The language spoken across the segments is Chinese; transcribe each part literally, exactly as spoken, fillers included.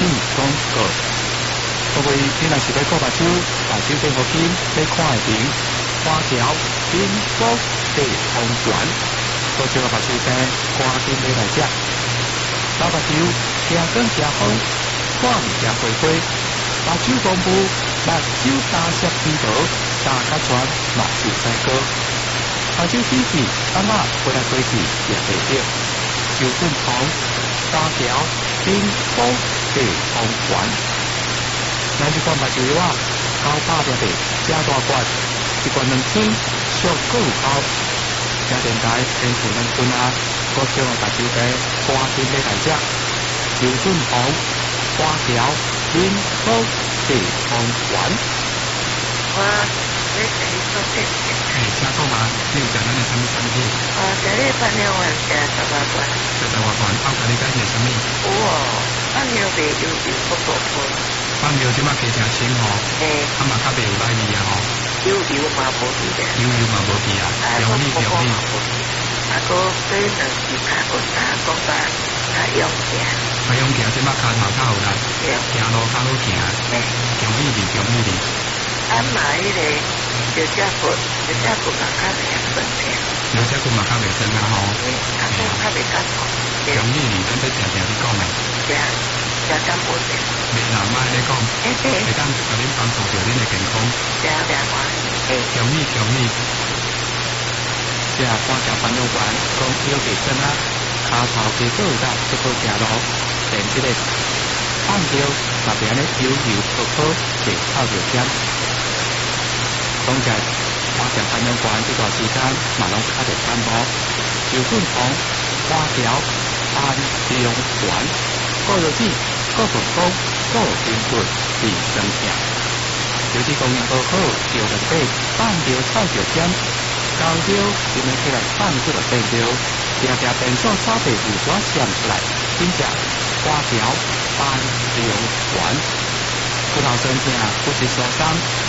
进广告。各位，你若是要购目睭，目睭变好紧，要看会明。花桥滨福地方馆，各种目睭病赶紧买来食。老目睭行光行风，看物件花花。目睭公布，目睭大色偏薄，大甲全目睭生高。目睭天气感觉飞来飞去也袂着。周俊鹏，花桥滨福地方馆。咱这款目睭药啊，九百粒的正大罐。一罐两千，上够有效。听电台天父咱孙啊，各种大酒杯，赶紧买来食。周俊鹏，花桥滨福地方馆。 我要请做点点。 哎，请讲嘛，你有食咱的什么产品？ 啊，今日半夜晚食十八罐。 十八罐，后家你介绍什么？ 有哦，放牛袂油油不不不。 放牛即马加诚清吼， 诶， 啊嘛较袂有来味啊吼。 油油嘛无味的。 油油嘛无味啊，中意中意。 啊，个对两支较稳当，讲法较勇行。 较勇行，即马骹头较有力，行路较好行。 诶， 中意味，中意味。 啊嘛，迄个就只骨，就只骨嘛较袂酸甜。 有只骨嘛较袂酸啊吼。 啊，个较袂干痛。 中意味，咱要常常你讲诶。 对啊。加甘补的， 闽南话咧讲，会当甲恁帮助着恁的健康。 对啊对啊，诶， 强意强意。这花桥番薯丸讲有地酸啊，骹头加够力，足够行路。连这个放着，特别咧油油泡泡，袂透着咸。讲起来，花桥番薯丸这段时间嘛拢较着淡薄。周俊鹏花桥番薯丸。过日子，过顺风，过平顺，是生命。尤其供应好好，钓得底，放钓臭着咸，高钓就能起来放出来变钓，定定变数差别有所闪出来，真正花条番薯丸，骨头酸痛，不是受伤，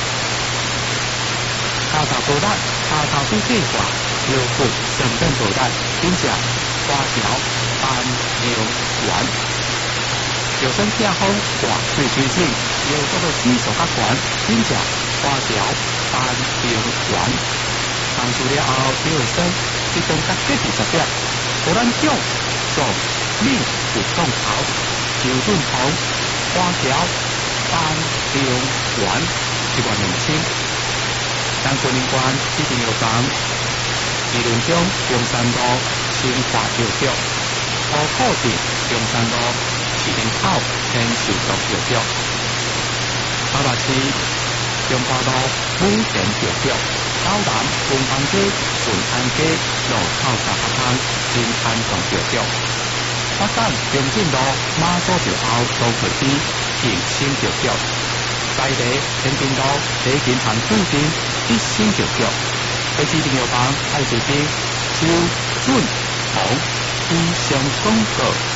骹头无力，骹头拄计划，腰骨成变无力，真正花条番薯丸。有身痛风，挂水水水，腰骨个指数较悬，真正花条番薯丸。放出了后，腰会酸，一顿甲结二十粒，互咱脚壮力有创头。周俊鹏花条番薯丸一万两千。咱昆明县一定药房，二轮中中山路新华药局，乌靠店中山路。市林口天寿东药局，台北市中华路武田药局，高南文芳街顺安街路口三合巷新安庄药局，北港中正路马祖桥后东河边庆兴药局，西堤天津路地金行附近一心药局，北市药房爱水町周俊鹏以上广告。